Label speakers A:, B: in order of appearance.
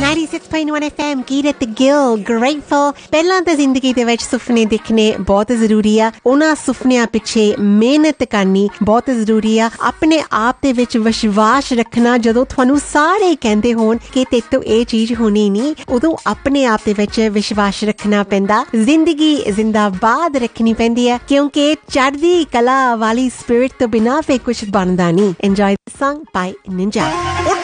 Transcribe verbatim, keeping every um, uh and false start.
A: ninety-six point one F M ਕੀਰਤ Gill grateful. ਪਹਿਲਾਂ ਤਾਂ ਜ਼ਿੰਦਗੀ ਦੇ ਵਿੱਚ ਸੁਪਨੇ ਦੇਖਣੇ ਬਹੁਤ ਜ਼ਰੂਰੀ ਆ, ਉਹਨਾਂ ਸੁਪਨਿਆਂ ਪਿੱਛੇ ਮਿਹਨਤ ਕਰਨੀ ਬਹੁਤ ਜ਼ਰੂਰੀ ਆ, ਆਪਣੇ ਆਪ ਦੇ ਵਿੱਚ ਵਿਸ਼ਵਾਸ ਰੱਖਣਾ। ਜਦੋਂ ਤੁਹਾਨੂੰ ਸਾਰੇ ਕਹਿੰਦੇ ਹੋਣ ਕਿ ਤੇਰੇ ਤੋਂ ਇਹ ਚੀਜ਼ ਹੋਣੀ ਨਹੀਂ, ਉਦੋਂ ਆਪਣੇ ਆਪ ਦੇ ਵਿੱਚ ਵਿਸ਼ਵਾਸ ਰੱਖਣਾ ਪੈਂਦਾ। ਜ਼ਿੰਦਗੀ ਜ਼ਿੰਦਾਬਾਦ ਰੱਖਣੀ ਪੈਂਦੀ ਹੈ, ਕਿਉਂਕਿ ਚੜ੍ਹਦੀ ਕਲਾ ਵਾਲੀ ਸਪਿਰਿਟ ਤੋਂ ਬਿਨਾਂ ਫਿਰ ਕੁਛ ਬਣਦਾ ਨਹੀਂ। Enjoy the song by Ninja.